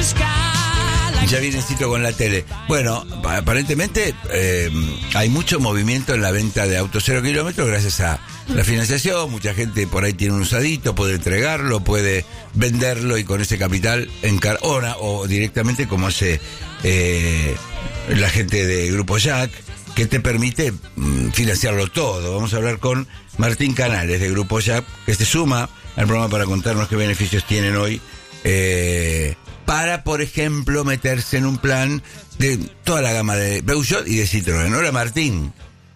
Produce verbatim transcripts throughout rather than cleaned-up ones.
Ya viene Cito con la tele. Bueno, aparentemente eh, hay mucho movimiento en la venta de autos cero kilómetros gracias a la financiación. Mucha gente por ahí tiene un usadito, puede entregarlo, puede venderlo y con ese capital encar o, o directamente como hace eh, la gente de Grupo Jack, que te permite mm, financiarlo todo. Vamos a hablar con Martín Canales de Grupo Jack, que se suma al programa para contarnos qué beneficios tienen hoy eh, para, por ejemplo, meterse en un plan de toda la gama de Peugeot y de Citroën. Hola, Martín.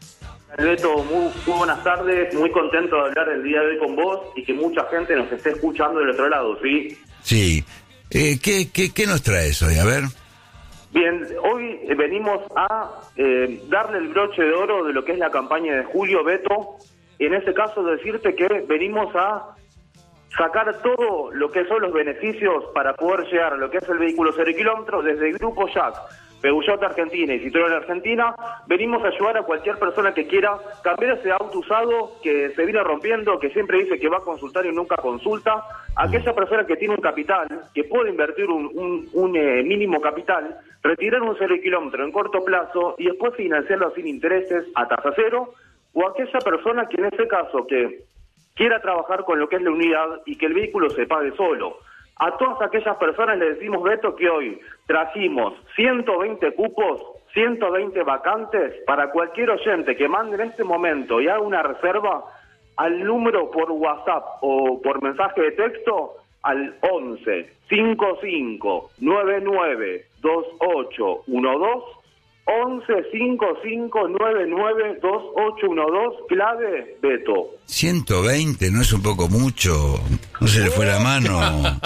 Beto, muy, muy buenas tardes, muy contento de hablar el día de hoy con vos y que mucha gente nos esté escuchando del otro lado, ¿sí? Sí. Eh, ¿qué, qué, ¿Qué nos traes hoy? A ver. Bien, hoy venimos a eh, darle el broche de oro de lo que es la campaña de julio, Beto. En ese caso, decirte que venimos a sacar todo lo que son los beneficios para poder llegar a lo que es el vehículo cero kilómetros desde el Grupo Jack, Peugeot Argentina y Citroën Argentina. Venimos a ayudar a cualquier persona que quiera cambiar ese auto usado que se viene rompiendo, que siempre dice que va a consultar y nunca consulta. Aquella persona que tiene un capital, que puede invertir un, un, un eh, mínimo capital, retirar un cero kilómetro en corto plazo y después financiarlo sin intereses a tasa cero. O aquella persona que en ese caso que quiera trabajar con lo que es la unidad y que el vehículo se pague solo. A todas aquellas personas le decimos, Beto, que hoy trajimos ciento veinte cupos, ciento veinte vacantes para cualquier oyente que mande en este momento y haga una reserva al número por WhatsApp o por mensaje de texto al once cincuenta y cinco noventa y nueve veintiocho doce, once cincuenta y cinco noventa y nueve veintiocho doce, clave Beto. ciento veinte, ¿no es un poco mucho? No se le fue la mano.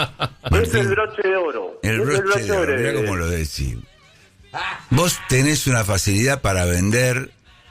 Es el broche de oro. El broche, el broche de oro, mirá cómo lo decís. Vos tenés una facilidad para vender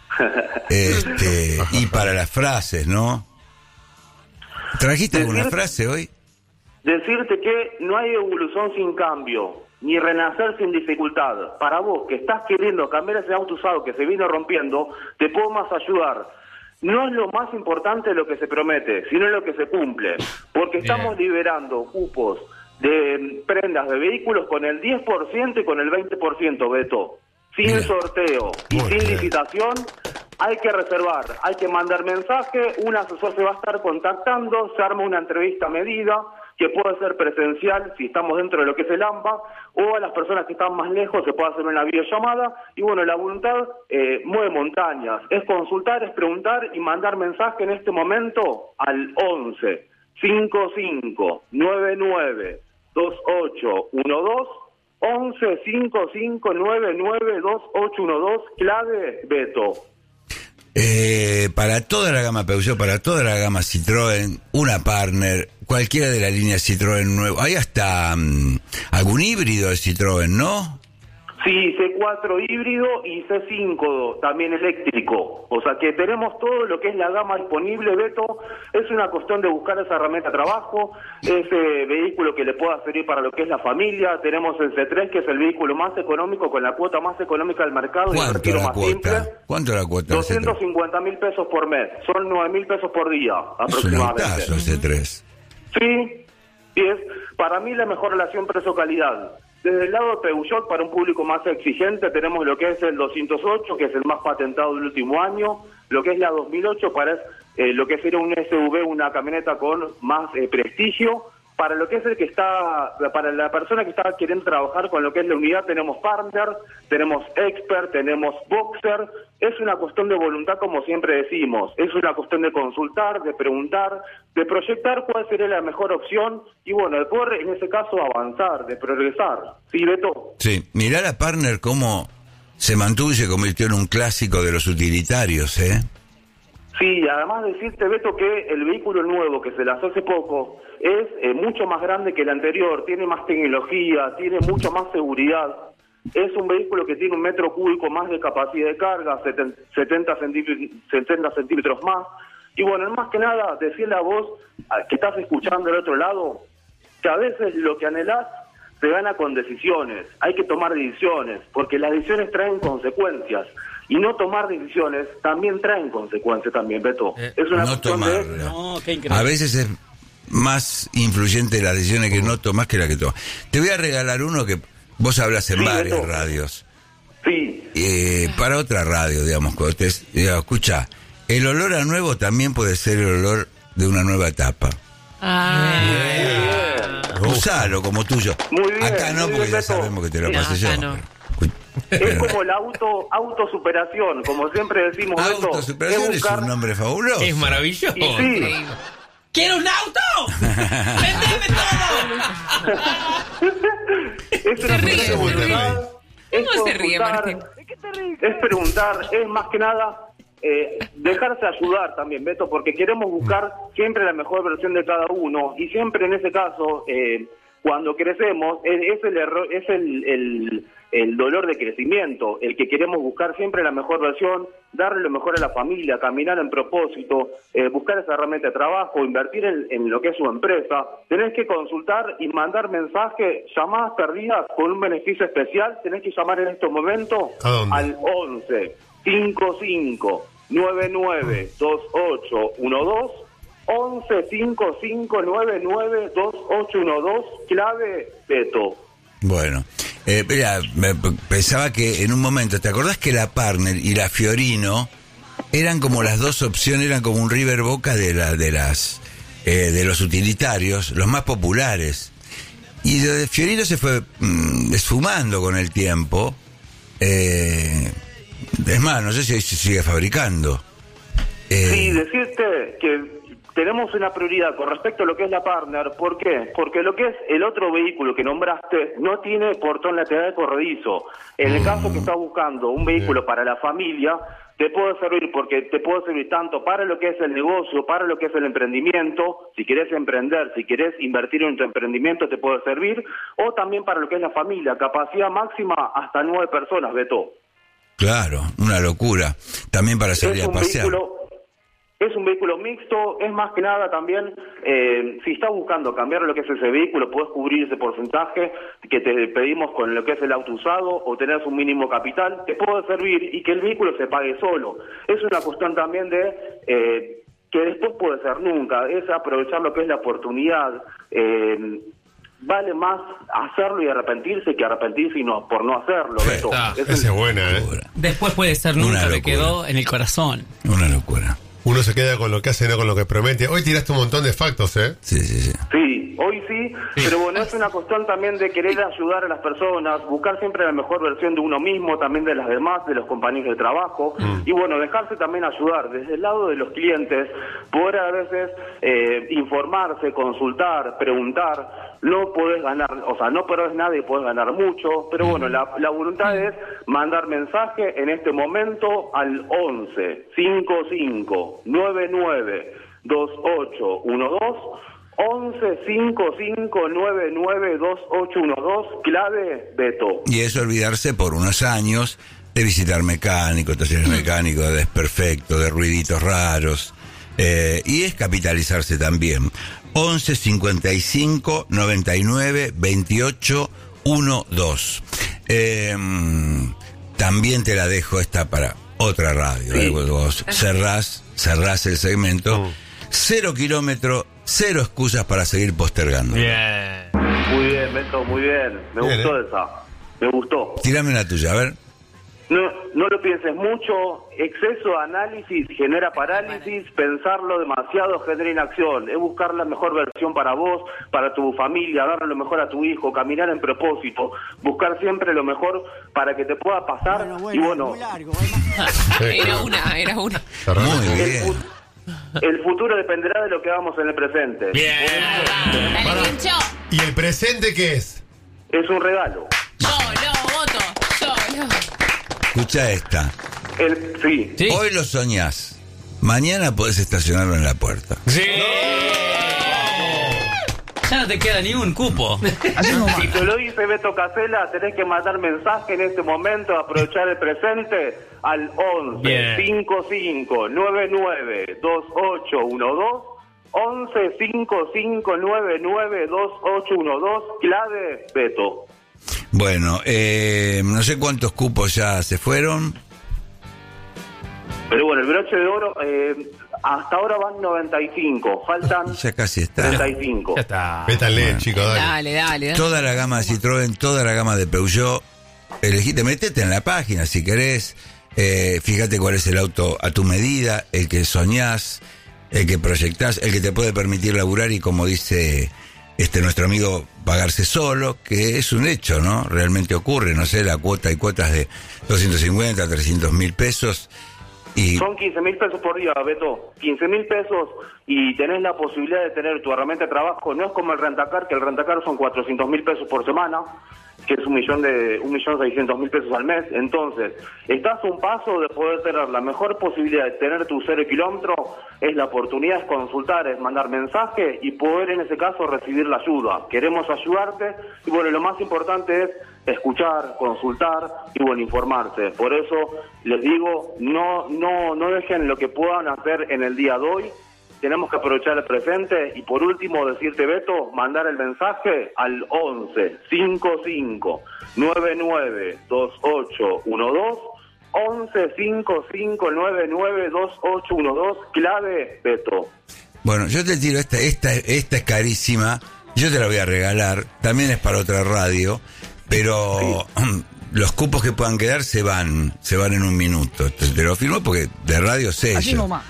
este, y para las frases, ¿no? ¿Trajiste Decir, alguna frase hoy? Decirte que no hay evolución sin cambio, ni renacer sin dificultad. Para vos, que estás queriendo cambiar ese auto usado que se vino rompiendo, te puedo más ayudar. No es lo más importante lo que se promete, sino lo que se cumple. Porque estamos Bien. liberando cupos de prendas de vehículos con el diez por ciento y con el veinte por ciento, Beto. Sin Bien. sorteo y Muy sin bien. licitación. Hay que reservar, hay que mandar mensaje, un asesor se va a estar contactando, se arma una entrevista a medida, que puede ser presencial si estamos dentro de lo que es el AMBA, o a las personas que están más lejos se puede hacer una videollamada, y bueno, la voluntad eh, mueve montañas, es consultar, es preguntar y mandar mensaje en este momento al once cincuenta y cinco noventa y nueve veintiocho doce, once cincuenta y cinco noventa y nueve veintiocho doce, clave Beto. Eh, para toda la gama Peugeot, para toda la gama Citroën, una partner, cualquiera de la línea Citroën nuevo, hay hasta um, algún híbrido de Citroën, ¿no? Sí, C cuatro híbrido y C cinco también eléctrico. O sea que tenemos todo lo que es la gama disponible, Beto. Es una cuestión de buscar esa herramienta de trabajo, ese vehículo que le pueda servir para lo que es la familia. Tenemos el C tres, que es el vehículo más económico, con la cuota más económica del mercado. ¿Cuánto y el la más cuota? Simple. ¿Cuánto la cuota? doscientos cincuenta mil pesos por mes. Son nueve mil pesos por día, aproximadamente. Es un autazo, C tres. Sí, y es para mí la mejor relación precio-calidad. Desde el lado de Peugeot, para un público más exigente, tenemos lo que es el doscientos ocho, que es el más patentado del último año, lo que es la dos mil ocho, para eh, lo que sería un S U V, una camioneta con más eh, prestigio. Para lo que es el que está, para la persona que está queriendo trabajar con lo que es la unidad, tenemos Partner, tenemos Expert, tenemos Boxer. Es una cuestión de voluntad, como siempre decimos. Es una cuestión de consultar, de preguntar, de proyectar cuál sería la mejor opción y, bueno, de poder, en ese caso, avanzar, de progresar. ¿Sí, Beto? Sí, mirá la Partner cómo se mantuvo y se convirtió en un clásico de los utilitarios, ¿eh? Sí, además decirte, Beto, que el vehículo nuevo que se lanzó hace poco es eh, mucho más grande que el anterior, tiene más tecnología, tiene mucha más seguridad. Es un vehículo que tiene un metro cúbico más de capacidad de carga, setenta centímetros más. Y bueno, más que nada, decirle a vos, que estás escuchando del otro lado, que a veces lo que anhelás se gana con decisiones. Hay que tomar decisiones, porque las decisiones traen consecuencias. Y no tomar decisiones también traen consecuencias también, Beto. Eh, es una no cuestión tomarla. de... No, qué increíble. A veces es más influyente de las decisiones que no tomás que la que tomás. Te voy a regalar uno que vos hablas en sí, varias Beto. radios. Sí. Eh, para otra radio, digamos, cuando te, digamos, escucha, el olor a nuevo también puede ser el olor de una nueva etapa. Ah. Usalo como tuyo. Muy bien, Acá no, muy porque bien, ya Beto. sabemos que te lo No, pasé yo. acá no. Pero- Es como la auto autosuperación, como siempre decimos, Beto. Autosuperación es, buscar- un nombre fabuloso. Es maravilloso. Y sí, ¿Quiero un auto? ¡Vendeme todo! es Se ríe, es ¿cómo se buscar, es ¿Cómo se ríe, consultar, Martín? es preguntar, es más que nada eh, dejarse ayudar también, Beto, porque queremos buscar siempre la mejor versión de cada uno y siempre en ese caso, eh, cuando crecemos, es, es el error, es el, el, el dolor de crecimiento, el que queremos buscar siempre la mejor versión, darle lo mejor a la familia, caminar en propósito, eh, buscar esa herramienta de trabajo, invertir en, en lo que es su empresa. Tenés que consultar y mandar mensaje, llamadas perdidas con un beneficio especial, tenés que llamar en estos momentos ¿A dónde? al once cincuenta y cinco noventa y nueve veintiocho doce, once cincuenta y cinco noventa y nueve veintiocho doce, clave Beto. Bueno, eh, mira, me- pensaba que en un momento, ¿te acordás que la Partner y la Fiorino eran como las dos opciones, eran como un River Boca de la, de las eh, de los utilitarios, los más populares? Y lo de Fiorino se fue mm, esfumando con el tiempo. Eh, es más, no sé si se sigue fabricando. Eh, Sí, decirte que tenemos una prioridad con respecto a lo que es la Partner. ¿Por qué? Porque lo que es el otro vehículo que nombraste no tiene portón lateral corredizo. En el caso que estás buscando un vehículo para la familia, te puede servir porque te puede servir tanto para lo que es el negocio, para lo que es el emprendimiento. Si querés emprender, si querés invertir en tu emprendimiento, te puede servir. O también para lo que es la familia, capacidad máxima hasta nueve personas, Beto. Claro, una locura. También para salir Es a un pasear. vehículo, es un vehículo mixto, es más que nada también, eh, si estás buscando cambiar lo que es ese vehículo, puedes cubrir ese porcentaje que te pedimos con lo que es el auto usado o tenés un mínimo capital, te puede servir y que el vehículo se pague solo. Es una cuestión también de eh, que después puede ser nunca, es aprovechar lo que es la oportunidad. Eh, vale más hacerlo y arrepentirse que arrepentirse y no por no hacerlo, Sí, Beto. está. Es Esa el- es buena, ¿eh? Después puede ser Una nunca, me locura. quedó en el corazón. Una locura. Uno se queda con lo que hace, no con lo que promete. Hoy tiraste un montón de factos, ¿eh? Sí, sí, sí. Sí, hoy sí, pero bueno, es una cuestión también de querer ayudar a las personas, buscar siempre la mejor versión de uno mismo, también de las demás, de los compañeros de trabajo, y bueno, dejarse también ayudar desde el lado de los clientes, poder a veces eh, informarse, consultar, preguntar. No podés ganar, o sea, no perdés nada y podés ganar mucho, pero bueno, la, la voluntad es mandar mensaje en este momento al once cincuenta y cinco noventa y nueve veintiocho doce, once cincuenta y cinco noventa y nueve veintiocho doce, clave Beto. Y eso olvidarse por unos años de visitar mecánicos, talleres mecánicos, de desperfectos, de ruiditos raros. Eh, y es capitalizarse también. once cincuenta y cinco noventa y nueve veintiocho doce. Eh, también te la dejo esta para otra radio. Sí. Eh, vos cerrás, cerrás el segmento. Cero kilómetro, cero excusas para seguir postergando. Bien. Muy bien, Beto, muy bien. Me Bien, gustó ¿eh? esa. Me gustó. Tírame la tuya, a ver. No, no lo pienses mucho, exceso de análisis genera parálisis, pensarlo demasiado genera inacción, es buscar la mejor versión para vos, para tu familia, darle lo mejor a tu hijo, caminar en propósito, buscar siempre lo mejor para que te pueda pasar y bueno, Era una, era una. Muy el, bien. fu- el futuro dependerá de lo que hagamos en el presente. Bien. Dale, Vincho. ¿Y el presente qué es? Es un regalo. Yo lo voto. Yo lo. Escucha esta. El, sí. Sí. Hoy lo soñás. Mañana podés estacionarlo en la puerta. Sí. Ya no te queda ni un cupo. Si te lo dice Beto Casella, tenés que mandar mensaje en este momento, aprovechar el presente al once Bien. cincuenta y cinco noventa y nueve veintiocho doce, once cincuenta y cinco noventa y nueve veintiocho doce, clave Beto. Bueno, eh, no sé cuántos cupos ya se fueron. Pero bueno, el broche de oro, eh, hasta ahora van noventa y cinco, faltan Ya casi está. treinta y cinco. Ya está. Métanle, Bueno. chicos, dale. Dale, dale, dale. Toda la gama de Citroën, toda la gama de Peugeot. Elegite, metete en la página si querés. Eh, fíjate cuál es el auto a tu medida, el que soñás, el que proyectás, el que te puede permitir laburar y, como dice este nuestro amigo, pagarse solo, que es un hecho, ¿no? Realmente ocurre, no sé, la cuota y cuotas de doscientos cincuenta, trescientos mil pesos. Y Son quince mil pesos por día, Beto. quince mil pesos y tenés la posibilidad de tener tu herramienta de trabajo. No es como el rentacar, que el rentacar son cuatrocientos mil pesos por semana, que es un millón de un millón seiscientos mil pesos al mes. Entonces, estás a un paso de poder tener la mejor posibilidad de tener tu cero kilómetro. Es la oportunidad, es consultar, es mandar mensaje y poder en ese caso recibir la ayuda. Queremos ayudarte y bueno, lo más importante es escuchar, consultar y bueno, informarse. Por eso les digo, no no no dejen lo que puedan hacer en el día de hoy. Tenemos que aprovechar el presente y por último decirte, Beto, mandar el mensaje al once cincuenta y cinco noventa y nueve veintiocho doce, once cincuenta y cinco noventa y nueve veintiocho doce, clave Beto. bueno, yo te tiro esta, esta, esta es carísima, yo te la voy a regalar, también es para otra radio, pero los cupos que puedan quedar se van, se van en un minuto. Entonces, te lo firmo porque de radio sé Así yo. nomás.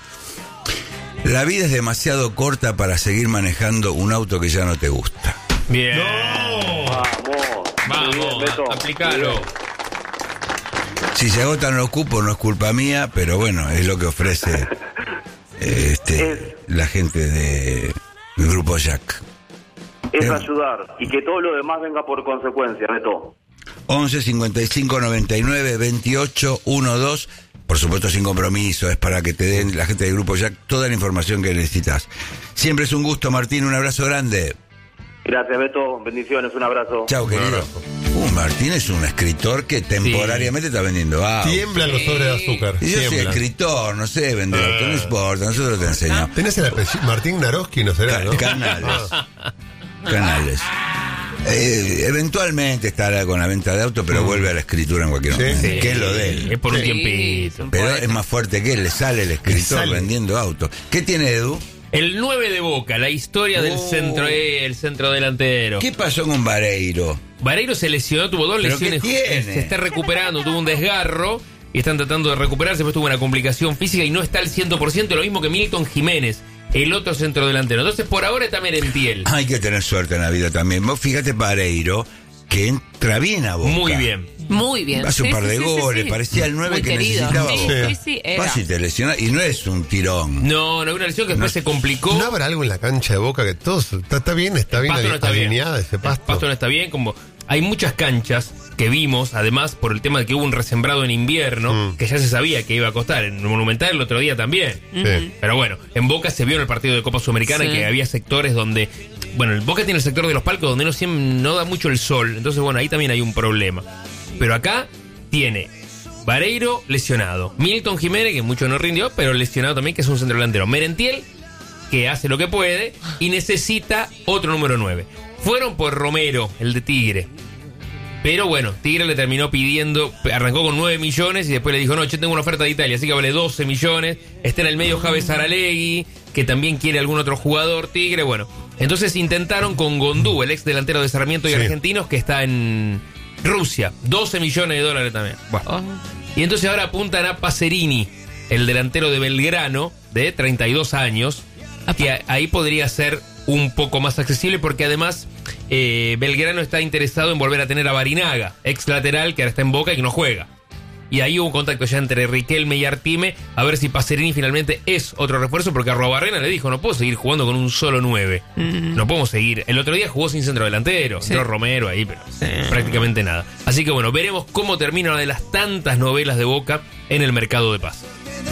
La vida es demasiado corta para seguir manejando un auto que ya no te gusta. Bien. Vamos. Muy bien, Vamos, Beto. aplicalo. Muy bien. Si se agotan los cupos no es culpa mía, pero bueno, es lo que ofrece eh, este Es- la gente de del Grupo Jack. Es Bien. ayudar y que todo lo demás venga por consecuencia, Beto. once cincuenta y cinco noventa y nueve veintiocho doce. Por supuesto, sin compromiso, es para que te den la gente del Grupo Jack toda la información que necesitas. Siempre es un gusto, Martín, un abrazo grande. Gracias, Beto. Bendiciones, un abrazo. Chao, querido. abrazo. Uh, Martín es un escritor que temporariamente está vendiendo autos. Tiemblan los sobres de azúcar. Y yo soy tiemblan. escritor, no sé, vender Ah. autos, no importa, nosotros te enseñamos. Tenés el apellido Martín Naroski, ¿no será? Ca- ¿no? Canales. Ah. Canales. Eh, eventualmente estará con la venta de autos, pero vuelve a la escritura en cualquier Sí. momento. Sí. Que es lo de Es él. por un Sí, tiempito. un Pero poeta. es más fuerte que él, le sale el escritor sale. vendiendo autos. ¿Qué tiene Edu? El nueve de Boca, la historia del Oh. centro, eh, el centro delantero. ¿Qué pasó con Vareiro? Vareiro se lesionó, tuvo dos ¿Pero lesiones. qué tiene? Se está recuperando, tuvo un desgarro y están tratando de recuperarse, pues tuvo una complicación física y no está al cien por ciento, lo mismo que Milton Jiménez, el otro centro delantero. Entonces, por ahora está Merentiel. Hay que tener suerte en la vida también. Vos fíjate Vareiro, que entra bien a Boca. Muy bien. Muy bien. Hace un Sí, par sí, de sí, sí, goles, sí. parecía el nueve Muy que querido. necesitaba Sí, Boca. sí, sí, era. Vas y te lesiona, y no es un tirón. No, no hay una lesión que después se complicó. ¿No habrá algo en la cancha de Boca que todo está, está bien, está El bien pasto no ali- está bien. alineada ese El pasto? pasto no está bien, como hay muchas canchas que vimos, además por el tema de que hubo un resembrado en invierno, Mm. que ya se sabía que iba a costar. En el Monumental el otro día también. Sí. Pero bueno, en Boca se vio en el partido de Copa Sudamericana Sí. que había sectores donde, bueno, el Boca tiene el sector de los palcos donde no, siem- no da mucho el sol, entonces bueno, ahí también hay un problema. Pero acá tiene Vareiro lesionado, Milton Jiménez, que mucho no rindió, pero lesionado también, que es un centro delantero, Merentiel, que hace lo que puede y necesita otro número nueve. Fueron por Romero, el de Tigre. Pero bueno, Tigre le terminó pidiendo, arrancó con nueve millones y después le dijo, no, yo tengo una oferta de Italia, así que vale doce millones. Está en el medio Javes Saralegui, que también quiere algún otro jugador, Tigre, bueno. Entonces intentaron con Gondú, el ex delantero de Sarmiento y Sí. Argentinos, que está en Rusia, doce millones de dólares también. Bueno. Oh. Y entonces ahora apuntan a Pacerini, el delantero de Belgrano, de treinta y dos años, que a- ahí podría ser un poco más accesible porque además eh, Belgrano está interesado en volver a tener a Barinaga, ex lateral que ahora está en Boca y que no juega. Y ahí hubo un contacto ya entre Riquelme y Artime a ver si Pacerini finalmente es otro refuerzo porque Arrobarrena le dijo, no puedo seguir jugando con un solo nueve. No podemos seguir. El otro día jugó sin centro delantero, Sí. entró Romero ahí, pero Sí. prácticamente nada. Así que bueno, veremos cómo termina una de las tantas novelas de Boca en el mercado de pases.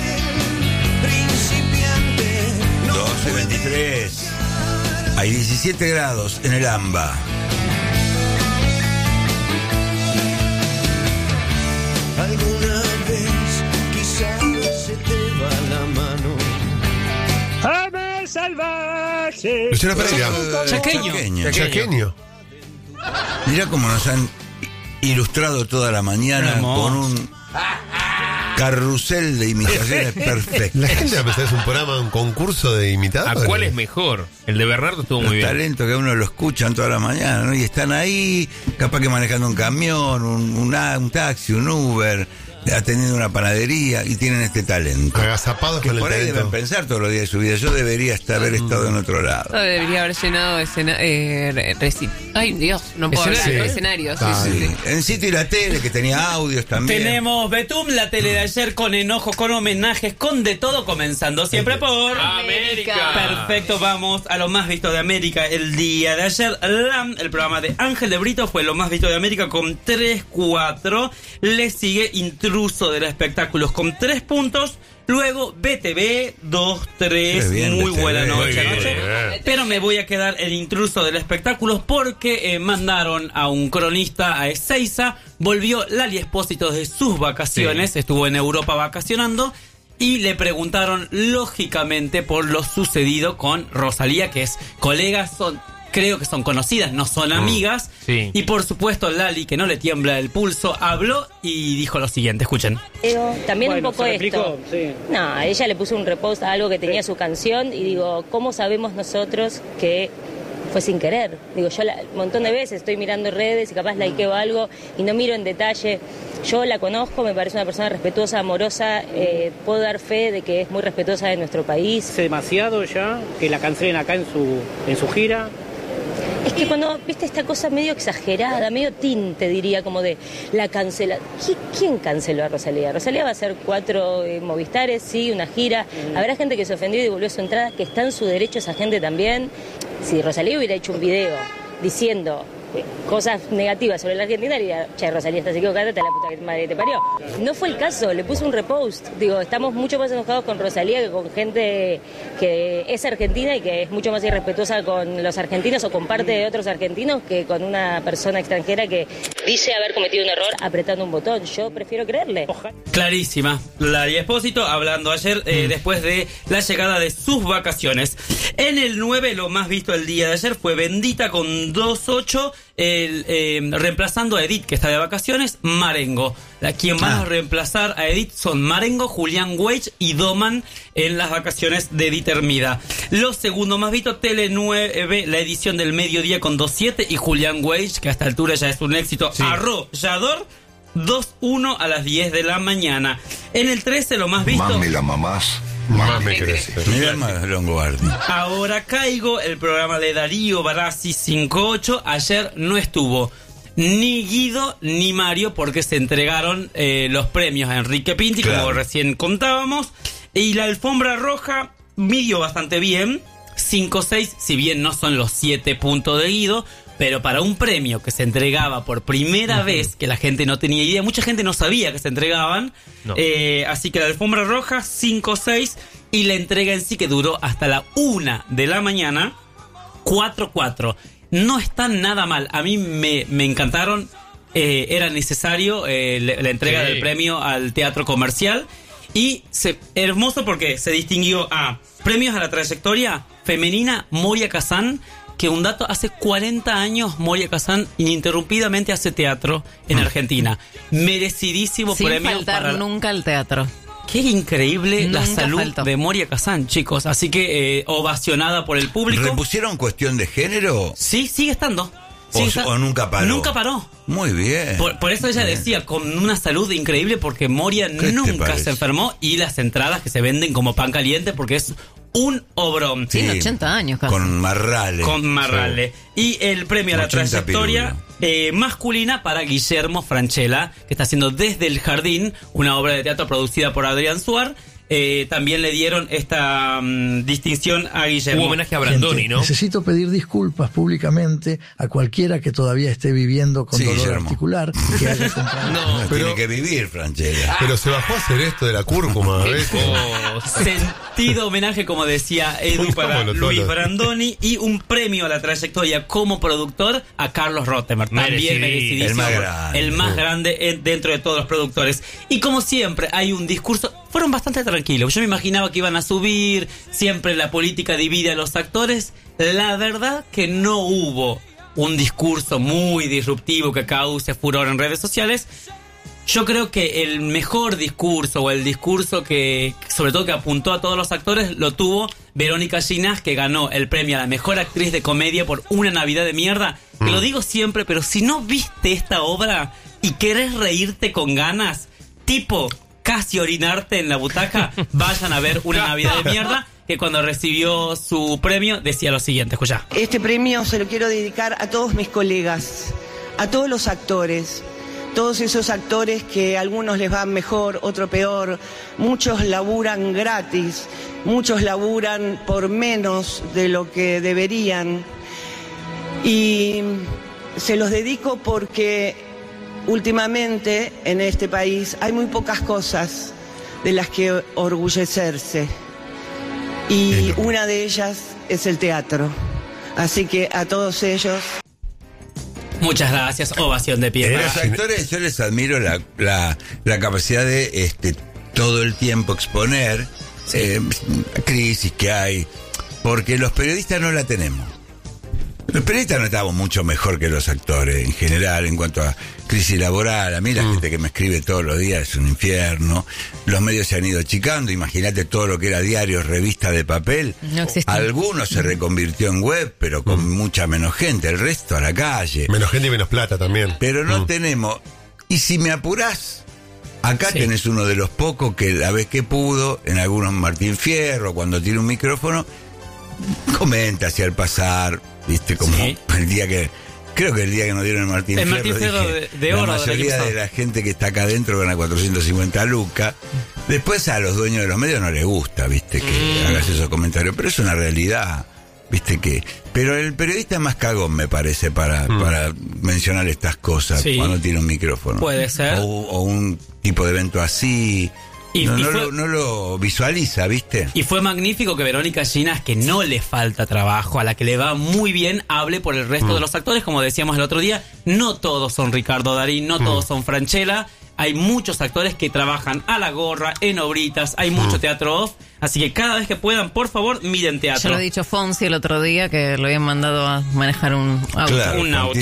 doce veintitrés. Hay diecisiete grados en el AMBA. Alguna vez quizás se te va la mano. ¡Ave salvaje! Luciano Pereira. Chaqueño. Chaqueño. Chaqueño. Mirá cómo nos han ilustrado toda la mañana Hermoso. con un carrusel de imitaciones perfectas. La gente va a pensar es un programa, un concurso de ¿A imitadores. cuál es mejor? El de Bernardo estuvo Los muy bien. talentos que a uno lo escuchan toda la mañana, ¿no? Y están ahí, capaz que manejando un camión, un, un, un taxi, un Uber, atendiendo una panadería, y tienen este talento. Agazapados Que con el por ahí talento. deben pensar todos los días de su vida. Yo debería estar, haber estado en otro lado. Yo debería haber llenado escena, eh, re- reci- Ay, Dios, no puedo hablar. Escenario. Escenarios. Sí, Ah, sí, sí. Sí. En sitio y la tele, que tenía audios también. Tenemos Betum, la tele de ayer con enojo, con homenajes, con de todo, comenzando siempre por... América. Perfecto, vamos a lo más visto de América el día de ayer. LAM, el programa de Ángel de Brito, fue lo más visto de América con tres cuatro. Le sigue Intruso de los Espectáculos con tres puntos. Luego B T V dos tres. Qué bien, Muy B T V. buena noche Muy bien. anoche. Pero me voy a quedar el Intruso del Espectáculos porque eh, mandaron a un cronista a Ezeiza. Volvió Lali Espósito de sus vacaciones. Sí. Estuvo en Europa vacacionando. Y le preguntaron, lógicamente, por lo sucedido con Rosalía, que es colega, son, creo que son conocidas, no son amigas. sí. Y por supuesto, Lali, que no le tiembla el pulso, habló y dijo lo siguiente, escuchen. Digo, también Bueno, un poco ¿se esto. replicó? Sí. No, ella le puso un repost a algo que tenía su canción y digo, ¿cómo sabemos nosotros que fue sin querer? Digo, yo la- un montón de veces estoy mirando redes y capaz likeo algo y no miro en detalle. Yo la conozco, me parece una persona respetuosa, amorosa, eh, puedo dar fe de que es muy respetuosa de nuestro país. Hace demasiado ya que la cancelen acá en su en su gira. Es que cuando, viste, esta cosa medio exagerada, medio tinte, diría, como de la cancela... ¿Qui- ¿Quién canceló a Rosalía? Rosalía va a hacer cuatro eh, Movistares, sí, una gira. Habrá gente que se ofendió y devolvió su entrada, que está en su derecho esa gente también. Si Rosalía hubiera hecho un video diciendo eh, cosas negativas sobre la Argentina, le diría, che, Rosalía, estás equivocada, te la puta que madre te parió. No fue el caso, le puse un repost. Digo, estamos mucho más enojados con Rosalía que con gente que es argentina y que es mucho más irrespetuosa con los argentinos o con parte de otros argentinos que con una persona extranjera que dice haber cometido un error apretando un botón. Yo prefiero creerle. Clarísima. Lali Espósito hablando ayer eh, después de la llegada de sus vacaciones. En el nueve, lo más visto el día de ayer fue Bendita con dos ocho, el, eh, reemplazando a Edith, que está de vacaciones, Marengo. La, quien van Ah. a reemplazar a Edith son Marengo, Julián Weich y Doman en las vacaciones de Edith Hermida. Lo segundo más visto, Tele nueve, la edición del mediodía con dos siete y Julián Weich, que a esta altura ya es un éxito Sí. arrollador. dos uno a las diez de la mañana. En el trece, lo más visto, la mamás. Más me crees. Mirá más Longobardi. Ahora Caigo, el programa de Darío Barassi cinco ocho. Ayer no estuvo ni Guido ni Mario porque se entregaron eh, los premios a Enrique Pinti, Claro. como recién contábamos. Y la alfombra roja midió bastante bien, cinco seis, si bien no son los siete puntos de Guido. Pero para un premio que se entregaba por primera vez, que la gente no tenía idea, mucha gente no sabía que se entregaban. No. Eh, así que la alfombra roja, cinco seis, y la entrega en sí que duró hasta la una de la mañana, cuatro cuatro. No están nada mal, a mí me, me encantaron, eh, era necesario eh, la, la entrega Sí. del premio al teatro comercial. Y se, hermoso porque se distinguió a premios a la trayectoria femenina, Moria Kazán, que un dato, hace cuarenta años Moria Kazán ininterrumpidamente hace teatro en Argentina. Merecidísimo Sin premio faltar para... nunca al teatro. Qué increíble la Nunca salud faltó. de Moria Kazán, chicos. Así que eh, ovacionada por el público. ¿Repusieron cuestión de género? Sí, sigue estando. O, Sigue esta- o nunca paró. Nunca paró. Muy bien. Por, por eso ella Bien. decía, con una salud increíble, porque Moria te nunca parece? se enfermó y las entradas que se venden como pan caliente porque es un obrón. Tiene ochenta años casi. Con Marrales. Con Marrale. Y el premio a la ochenta trayectoria eh, masculina para Guillermo Francella, que está haciendo Desde el Jardín, una obra de teatro producida por Adrián Suar. Eh, también le dieron esta mm, distinción a Guillermo. Hubo homenaje a Brandoni, Gente, ¿no? Necesito pedir disculpas públicamente a cualquiera que todavía esté viviendo con Sí, dolor Guillermo. articular, que haya comprado. No, Pero- tiene que vivir, Franchella. Pero se bajó a hacer esto de la cúrcuma a veces. Oh, Sentido homenaje, como decía Edu, para Pongámoslo Luis todo. Brandoni, y un premio a la trayectoria como productor a Carlos Rottemer. También Merecido. merecidísimo. El más grande. El más grande en- dentro de todos los productores. Y como siempre, hay un discurso. Fueron bastante tranquilos. Yo me imaginaba que iban a subir. Siempre la política divide a los actores. La verdad que no hubo un discurso muy disruptivo que cause furor en redes sociales. Yo creo que el mejor discurso, o el discurso que, sobre todo que apuntó a todos los actores, lo tuvo Verónica Ginás, que ganó el premio a la mejor actriz de comedia por Una Navidad de Mierda. Que mm. lo digo siempre, pero si no viste esta obra y querés reírte con ganas, tipo casi orinarte en la butaca, vayan a ver Una Navidad de Mierda, que cuando recibió su premio decía lo siguiente, escuchá. Este premio se lo quiero dedicar a todos mis colegas, a todos los actores, todos esos actores que a algunos les van mejor, otro peor, muchos laburan gratis, muchos laburan por menos de lo que deberían, y se los dedico porque últimamente en este país hay muy pocas cosas de las que orgullecerse, y una de ellas es el teatro, así que a todos ellos... Muchas gracias, ovación de pie. Los actores, yo les admiro la, la, la capacidad de este todo el tiempo exponer sí. eh, crisis que hay, porque los periodistas no la tenemos. Los periodistas no estamos mucho mejor que los actores en general en cuanto a crisis laboral. A mí la mm. gente que me escribe todos los días es un infierno. Los medios se han ido achicando. Imagínate todo lo que era diario, revista de papel. No Algunos se reconvirtió en web, pero con mm. mucha menos gente. El resto a la calle. Menos gente y menos plata también. Pero no mm. tenemos... Y si me apurás, acá sí. tenés uno de los pocos que la vez que pudo, en algunos Martín Fierro, cuando tiene un micrófono, comenta hacia el pasar... Viste, como sí. el día que... Creo que el día que nos dieron el Martín el Fierro, Martín Fierro dije, de, de oro. La mayoría de, de la gente que está acá adentro gana cuatrocientos cincuenta lucas. Después a los dueños de los medios no les gusta, viste, que mm. hagas esos comentarios. Pero es una realidad, viste que... Pero el periodista es más cagón, me parece, para, mm. para mencionar estas cosas sí. cuando tiene un micrófono. Puede ser. O, o un tipo de evento así... Y, no, y no, fue, lo, no lo visualiza, ¿viste? Y fue magnífico que Verónica Ginás, que no le falta trabajo, a la que le va muy bien, hable por el resto mm. de los actores. Como decíamos el otro día, no todos son Ricardo Darín, no mm. todos son Francella. Hay muchos actores que trabajan a la gorra, en obritas, hay mucho teatro off. Así que cada vez que puedan, por favor, miren teatro. Ya lo ha dicho Fonsi el otro día, que lo habían mandado a manejar un auto. Claro, un auto.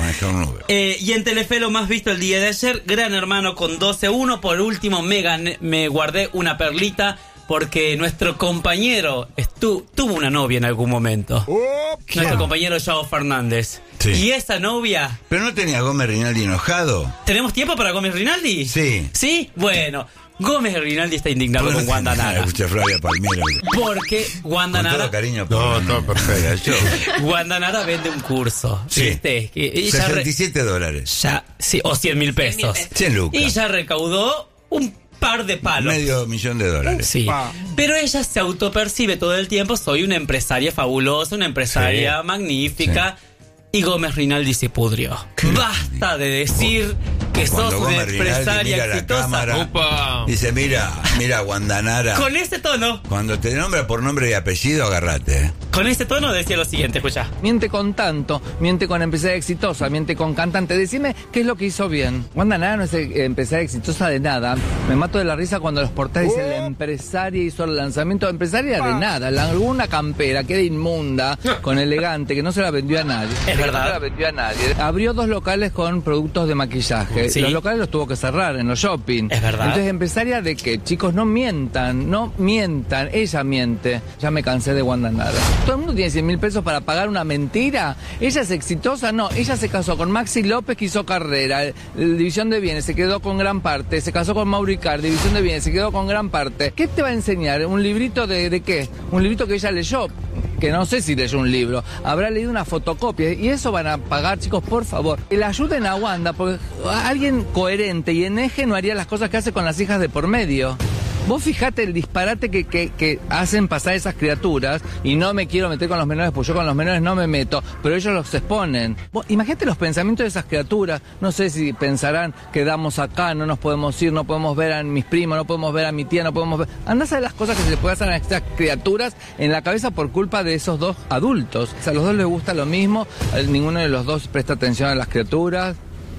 Un eh, y en Telefe lo más visto el día de ayer, Gran Hermano con doce uno. Por último, me, gané, me guardé una perlita, porque nuestro compañero estu, tuvo una novia en algún momento. Oh, nuestro compañero Joao Fernández. Sí. Y esa novia... ¿Pero no tenía Gómez Rinaldi enojado? ¿Tenemos tiempo para Gómez Rinaldi? Sí. ¿Sí? Bueno, Gómez Rinaldi está indignado bueno, con Wanda Nara. Escucha Flavia Palmiero. Porque Wanda Nara... Con todo cariño. Por no, todo perfecto. Wanda Nara vende un curso. Sí. ¿Viste? Y sesenta y siete dólares. Ya, sí, o cien mil pesos. cien lucas. Y ya recaudó un par de palos. Medio millón de dólares. Sí. Wow. Pero ella se autopercibe todo el tiempo, soy una empresaria fabulosa, una empresaria sí. magnífica. Sí. Y Gómez Rinaldi se pudrió. ¿Qué? Basta de decir que Cuando sos Gómez una empresaria mira exitosa. La cámara, Opa. Dice, mira, mira, Wanda Nara. Con ese tono. Cuando te nombra por nombre y apellido, agarrate. Con ese tono decía lo siguiente, escucha. Miente con tanto, miente con empresaria exitosa, miente con cantante. Decime qué es lo que hizo bien. Wanda Nara no es empresaria exitosa de nada. Me mato de la risa cuando los portales dicen la empresaria hizo el lanzamiento. Empresaria de nada. La, alguna campera que era inmunda, con elegante, que no se la vendió a nadie. Es verdad. No se la vendió a nadie. Abrió dos locales con productos de maquillaje. Sí. Los locales los tuvo que cerrar en los shopping. Es verdad. Entonces, empresaria de que, chicos, no mientan, no mientan. Ella miente. Ya me cansé de Wanda Nara. Todo el mundo tiene cien mil pesos para pagar una mentira. Ella es exitosa, no. Ella se casó con Maxi López, que hizo carrera, división de bienes, se quedó con gran parte. Se casó con Mauro Icardi, división de bienes, se quedó con gran parte. ¿Qué te va a enseñar? ¿Un librito de, de qué? Un librito que ella leyó. Que no sé si leyó un libro, habrá leído una fotocopia, y eso van a pagar, chicos, por favor. Que la ayuden a Wanda, porque alguien coherente y en eje no haría las cosas que hace con las hijas de por medio. Vos fijate el disparate que, que, que hacen pasar esas criaturas, y no me quiero meter con los menores, porque yo con los menores no me meto, pero ellos los exponen. Vos, imagínate los pensamientos de esas criaturas. No sé si pensarán, quedamos acá, no nos podemos ir, no podemos ver a mis primos, no podemos ver a mi tía, no podemos ver... Andá a saber las cosas que se le pueden hacer a estas criaturas en la cabeza por culpa de esos dos adultos. O sea, a los dos les gusta lo mismo, ninguno de los dos presta atención a las criaturas.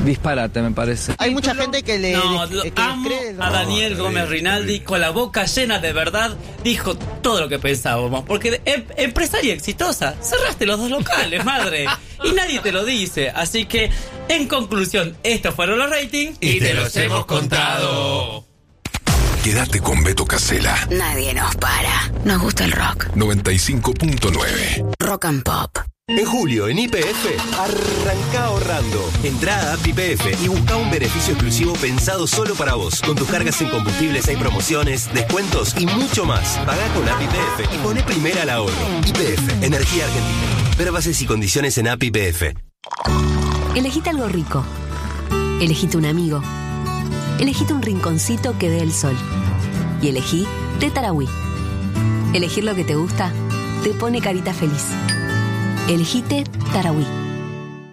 disparate, me parece. Hay mucha gente que le, No, le- lo que amo cree. a Daniel Gómez Rinaldi con la boca llena de verdad. Dijo todo lo que pensábamos. Porque em- empresaria exitosa, cerraste los dos locales, madre. Y nadie te lo dice. Así que, en conclusión, estos fueron los ratings. Y te los hemos contado. Quédate con Beto Casella. Nadie nos para. Nos gusta el rock. noventa y cinco punto nueve. Rock and Pop. En julio, en Y P F, arranca ahorrando. Entrá a App Y P F y busca un beneficio exclusivo pensado solo para vos. Con tus cargas en combustibles hay promociones, descuentos y mucho más. Pagá con App Y P F y poné primera al ahorro. Y P F, Energía Argentina. Ver bases y condiciones en App Y P F. Elegite algo rico. Elegite un amigo. Elegite un rinconcito que dé el sol. Y elegí Té Tarahui. Elegir lo que te gusta te pone carita feliz. Elegite Tarahui.